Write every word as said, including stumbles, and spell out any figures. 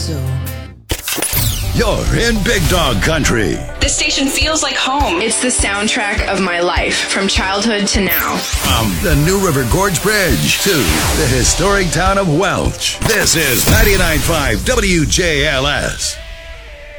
You're in Big Dog Country. This station feels like home. It's the soundtrack of my life, from childhood to now. From the New River Gorge Bridge to the historic town of Welch, this is ninety-nine point five W J L S.